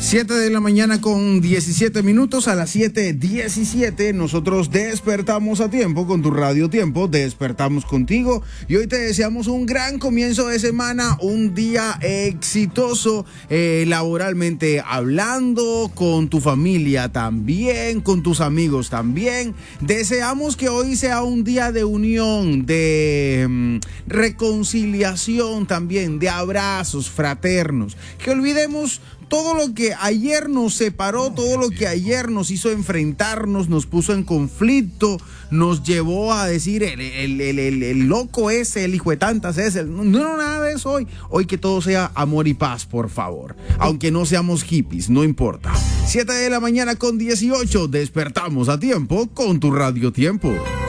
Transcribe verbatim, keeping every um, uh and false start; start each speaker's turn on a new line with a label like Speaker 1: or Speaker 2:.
Speaker 1: siete de la mañana con diecisiete minutos. A las siete diecisiete nosotros despertamos a tiempo con tu Radio Tiempo, despertamos contigo y hoy te deseamos un gran comienzo de semana, un día exitoso eh, laboralmente hablando, con tu familia también, con tus amigos también. Deseamos que hoy sea un día de unión, de mm, reconciliación también, de abrazos fraternos, que olvidemos todo lo que ayer nos separó, todo lo que ayer nos hizo enfrentarnos, nos puso en conflicto, nos llevó a decir el, el, el, el, el loco ese, el hijo de tantas ese. No, no, nada de eso hoy. Hoy que todo sea amor y paz, por favor. Aunque no seamos hippies, no importa. siete de la mañana con dieciocho, despertamos a tiempo con tu Radio Tiempo.